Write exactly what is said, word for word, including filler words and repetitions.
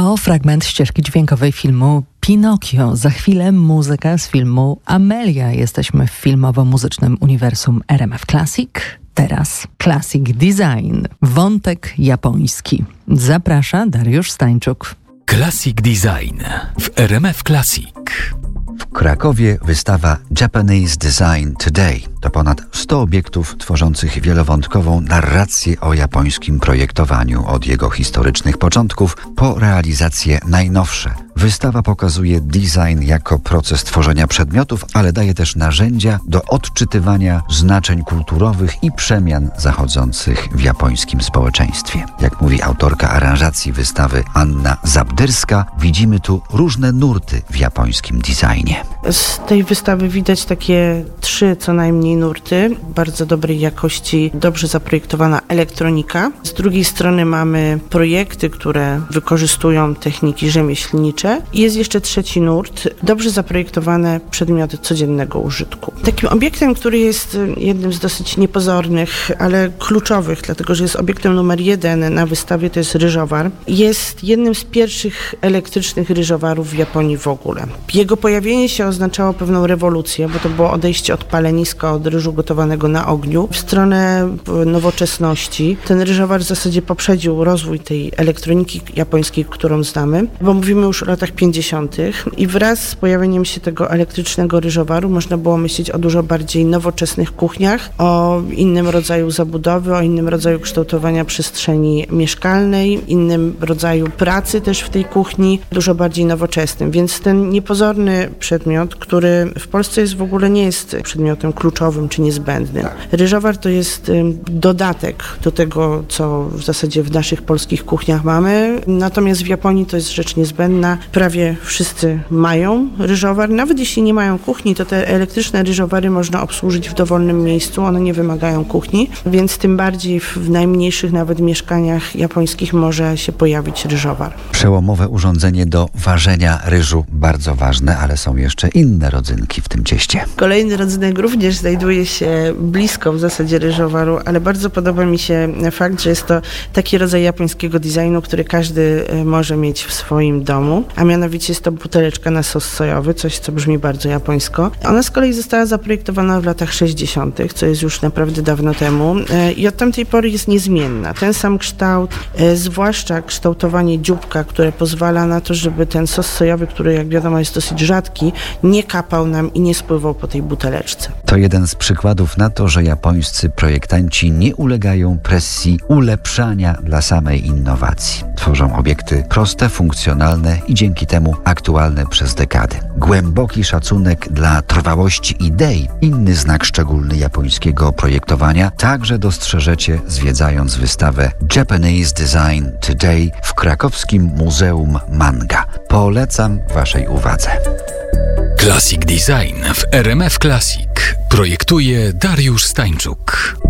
To fragment ścieżki dźwiękowej filmu Pinokio. Za chwilę muzyka z filmu Amelia. Jesteśmy w filmowo-muzycznym uniwersum R M F Classic. Teraz Classic Design. Wątek japoński. Zaprasza Dariusz Stańczuk. Classic Design w R M F Classic. W Krakowie wystawa Japanese Design Today. To ponad sto obiektów tworzących wielowątkową narrację o japońskim projektowaniu od jego historycznych początków po realizacje najnowsze. Wystawa pokazuje design jako proces tworzenia przedmiotów, ale daje też narzędzia do odczytywania znaczeń kulturowych i przemian zachodzących w japońskim społeczeństwie. Jak mówi autorka aranżacji wystawy Anna Zabdyrska, widzimy tu różne nurty w japońskim designie. Z tej wystawy widać takie trzy co najmniej nurty. Bardzo dobrej jakości, dobrze zaprojektowana elektronika. Z drugiej strony mamy projekty, które wykorzystują techniki rzemieślnicze. I jest jeszcze trzeci nurt, dobrze zaprojektowane przedmioty codziennego użytku. Takim obiektem, który jest jednym z dosyć niepozornych, ale kluczowych, dlatego że jest obiektem numer jeden na wystawie, to jest ryżowar. Jest jednym z pierwszych elektrycznych ryżowarów w Japonii w ogóle. Jego pojawienie się oznaczało pewną rewolucję, bo to było odejście od paleniska, od ryżu gotowanego na ogniu w stronę nowoczesności. Ten ryżowar w zasadzie poprzedził rozwój tej elektroniki japońskiej, którą znamy, bo mówimy już o latach pięćdziesiątych i wraz z pojawieniem się tego elektrycznego ryżowaru można było myśleć o dużo bardziej nowoczesnych kuchniach, o innym rodzaju zabudowy, o innym rodzaju kształtowania przestrzeni mieszkalnej, innym rodzaju pracy też w tej kuchni, dużo bardziej nowoczesnym. Więc ten niepozorny przedmiot, który w Polsce jest w ogóle nie jest przedmiotem kluczowym czy niezbędnym. Ryżowar to jest dodatek do tego, co w zasadzie w naszych polskich kuchniach mamy, natomiast w Japonii to jest rzecz niezbędna. Prawie wszyscy mają ryżowar. Nawet jeśli nie mają kuchni, to te elektryczne ryżowary można obsłużyć w dowolnym miejscu. One nie wymagają kuchni, więc tym bardziej w najmniejszych nawet mieszkaniach japońskich może się pojawić ryżowar. Przełomowe urządzenie do ważenia ryżu, bardzo ważne, ale są jeszcze inne rodzynki w tym cieście. Kolejny rodzynek również znajduje się blisko w zasadzie ryżowaru, ale bardzo podoba mi się fakt, że jest to taki rodzaj japońskiego designu, który każdy może mieć w swoim domu, a mianowicie jest to buteleczka na sos sojowy, coś co brzmi bardzo japońsko. Ona z kolei została zaprojektowana w latach sześćdziesiątych, co jest już naprawdę dawno temu i od tamtej pory jest niezmienna. Ten sam kształt, zwłaszcza kształtowanie dzióbka, które pozwala na to, żeby ten sos sojowy, który jak wiadomo jest dosyć rzadki, nie kapał nam i nie spływał po tej buteleczce. To jeden z przykładów na to, że japońscy projektanci nie ulegają presji ulepszania dla samej innowacji. Tworzą obiekty proste, funkcjonalne i dzięki temu aktualne przez dekady. Głęboki szacunek dla trwałości idei, inny znak szczególny japońskiego projektowania, także dostrzeżecie zwiedzając wystawę Japanese Design Today w krakowskim Muzeum Manga. Polecam waszej uwadze. Classic Design w R M F Classic projektuje Dariusz Stańczuk.